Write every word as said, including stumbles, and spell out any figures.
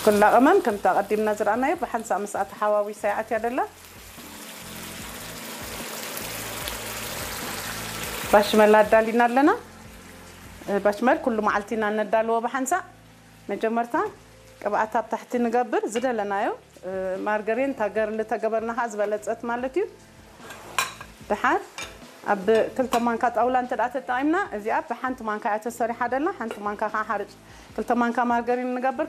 كل أمان كم تقدم نظر أنا بحنسى مسألة حواوي ساعات يا دللا بشمل ندالينا لنا بشمل كل معلتنا ندالو بحنسى مجمرتها كبعتها تحت نقبر زده لنا يو مارغرين تاجر اللي تجبرنا حاز بلتقت مالتي بحال أب كل تمان كات أولا أنت رأت التايمنا زي أب بحنت مان كات الصريحة دلنا حنت مان كا حارج كل تمان كا مارغرين نقبر